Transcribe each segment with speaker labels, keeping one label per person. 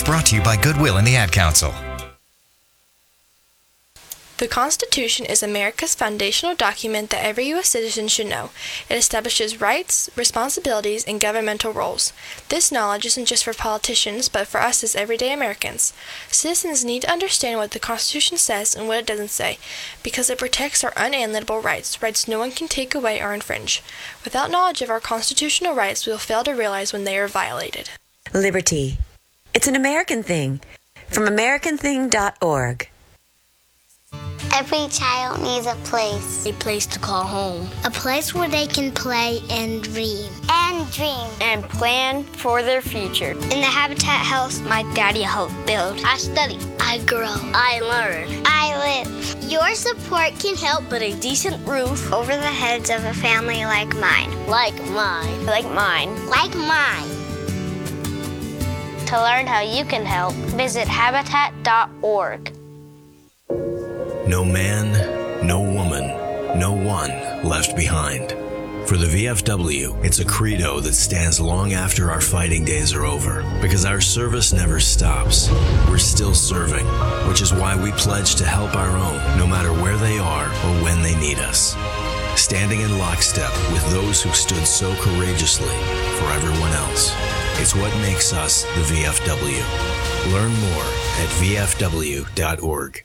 Speaker 1: Brought to you by Goodwill and the Ad Council.
Speaker 2: The Constitution is America's foundational document that every U.S. citizen should know. It establishes rights, responsibilities, and governmental roles. This knowledge isn't just for politicians, but for us as everyday Americans. Citizens need to understand what the Constitution says and what it doesn't say, because it protects our unalienable rights, rights no one can take away or infringe. Without knowledge of our constitutional rights, we will fail to realize when they are violated.
Speaker 3: Liberty. It's an American thing. From AmericanThing.org.
Speaker 4: Every child needs a place to call home.
Speaker 5: A place where they can play and dream.
Speaker 4: And plan for their future.
Speaker 5: In the Habitat house,
Speaker 4: my daddy helped build.
Speaker 5: I study. I grow.
Speaker 4: I learn.
Speaker 5: I live. Your support can help,
Speaker 4: but a decent roof over the heads of a family like mine.
Speaker 5: Like mine.
Speaker 4: Like mine.
Speaker 5: Like mine.
Speaker 4: To learn how you can help, visit Habitat.org.
Speaker 6: No man, no woman, no one left behind. For the VFW, it's a credo that stands long after our fighting days are over, because our service never stops. We're still serving, which is why we pledge to help our own, no matter where they are or when they need us. Standing in lockstep with those who stood so courageously for everyone else. It's what makes us the VFW. Learn more at VFW.org.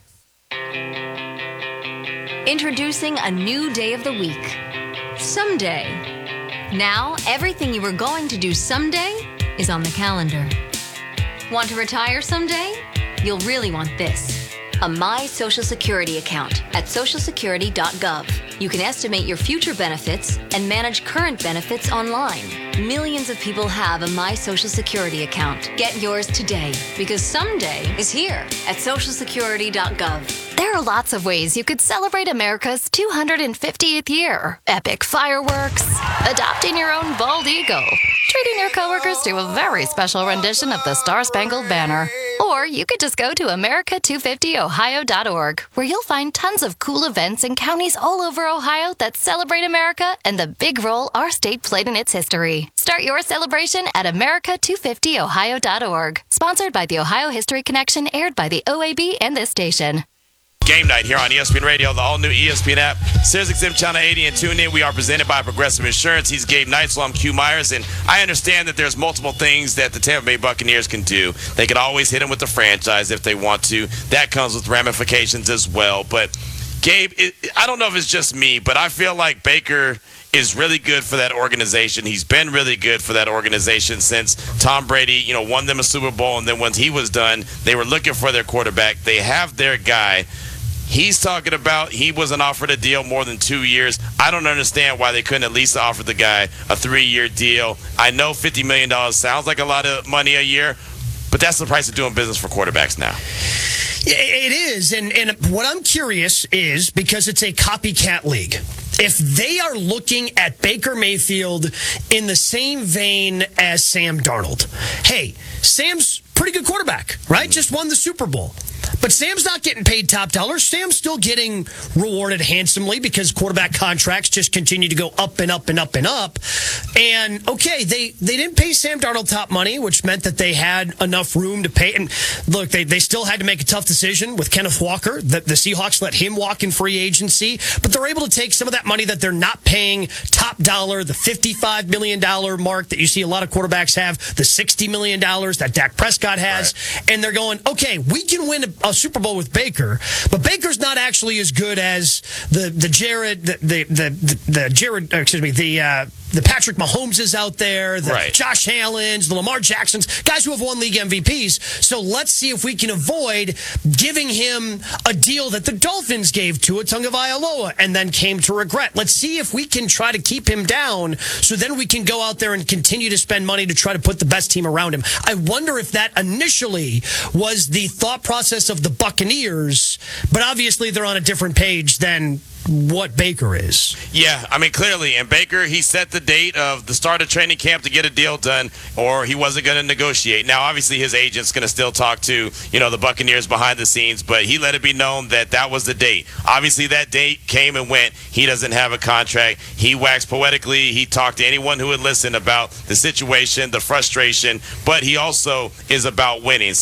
Speaker 7: Introducing a new day of the week. Someday. Now, everything you were going to do someday is on the calendar. Want to retire someday? You'll really want this. A My Social Security account at socialsecurity.gov. You can estimate your future benefits and manage current benefits online. Millions of people have a My Social Security account. Get yours today, because someday is here at socialsecurity.gov.
Speaker 8: There are lots of ways you could celebrate America's 250th year. Epic fireworks, adopting your own bald eagle, treating your coworkers to a very special rendition of the Star-Spangled Banner. Or you could just go to America250ohio.org, where you'll find tons of cool events in counties all over Ohio that celebrate America and the big role our state played in its history. Start your celebration at America250ohio.org. Sponsored by the Ohio History Connection, aired by the OAB and this station.
Speaker 9: Game night here on ESPN Radio, the all-new ESPN app, SiriusXM Channel 80, and tune in. We are presented by Progressive Insurance. He's Gabe Knight, so I'm Q Myers, and I understand that there's multiple things that the Tampa Bay Buccaneers can do. They could always hit him with the franchise if they want to. That comes with ramifications as well. But, Gabe, I don't know if it's just me, but I feel like Baker is really good for that organization. He's been really good for that organization since Tom Brady, won them a Super Bowl, and then once he was done, they were looking for their quarterback. They have their guy. He's talking about he wasn't offered a deal more than 2 years. I don't understand why they couldn't at least offer the guy a 3-year deal. I know $50 million sounds like a lot of money a year, but that's the price of doing business for quarterbacks now.
Speaker 10: It is, and what I'm curious is, because it's a copycat league, if they are looking at Baker Mayfield in the same vein as Sam Darnold. Hey, Sam's pretty good quarterback, right? Just won the Super Bowl. But Sam's not getting paid top dollar. Sam's still getting rewarded handsomely because quarterback contracts just continue to go up and up and up and up. And, okay, they didn't pay Sam Darnold top money, which meant that they had enough room to pay. And, look, they still had to make a tough decision with Kenneth Walker. The Seahawks let him walk in free agency. But they're able to take some of that money that they're not paying top dollar, the $55 million mark that you see a lot of quarterbacks have, the $60 million that Dak Prescott has. Right. And they're going, okay, we can win a Super Bowl with Baker, but Baker's not actually as good as the Patrick Mahomeses out there, the right. Josh Allen's, the Lamar Jacksons, guys who have won league MVPs. So let's see if we can avoid giving him a deal that the Dolphins gave to Tagovailoa and then came to regret. Let's see if we can try to keep him down so then we can go out there and continue to spend money to try to put the best team around him. I wonder if that initially was the thought process of the Buccaneers, but obviously they're on a different page than what Baker is.
Speaker 9: Yeah, I mean, clearly. And Baker, he set the date of the start of training camp to get a deal done, or he wasn't going to negotiate. Now, obviously, his agent's going to still talk to, the Buccaneers behind the scenes, but he let it be known that that was the date. Obviously, that date came and went. He doesn't have a contract. He waxed poetically. He talked to anyone who would listen about the situation, the frustration, but he also is about winning.